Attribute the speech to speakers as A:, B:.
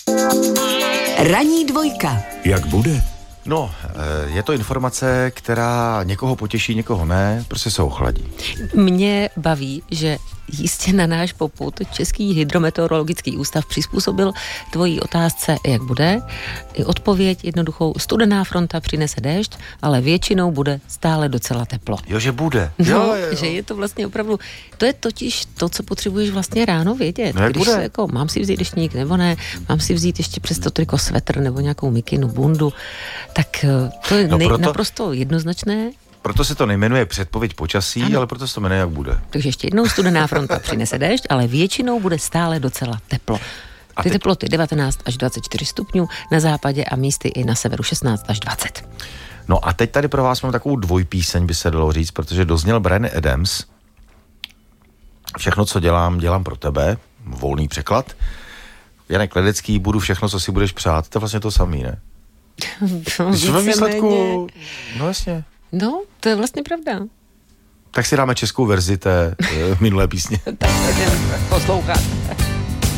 A: Ranní dvojka.
B: Jak bude?
C: No, je to informace, která někoho potěší, někoho ne, prostě se ochladí.
D: Mě baví, že jistě na náš popud Český hydrometeorologický ústav přizpůsobil tvojí otázce, jak bude. I odpověď jednoduchou: studená fronta přinese déšť, ale většinou bude stále docela teplo.
C: Jo, že bude.
D: No, že je to vlastně opravdu, to je totiž to, co potřebuješ vlastně ráno vědět.
C: No,
D: když
C: bude?
D: se jako, mám si vzít deštník nebo ne, mám si vzít ještě přes to triko svetr nebo nějakou mikinu, bundu, tak to je naprosto jednoznačné.
C: Proto se to nejmenuje předpověď počasí, ano. Ale proto se to jmenuje jak bude.
D: Takže ještě jednou: studená fronta přinese déšť, ale většinou bude stále docela teplo. Ty teploty 19 až 24 stupňů, na západě a místy i na severu 16 až 20.
C: No a teď tady pro vás mám takovou dvojpíseň, by se dalo říct, protože dozněl Bryan Adams. Všechno, co dělám pro tebe, volný překlad. Janek Ledecký, budu všechno, co si budeš přát. To je vlastně to samý, ne? Ve výsledku, no jasně.
D: No, to je vlastně pravda.
C: Tak si dáme českou verzi té minulé písně.
D: Tak jdem poslouchat.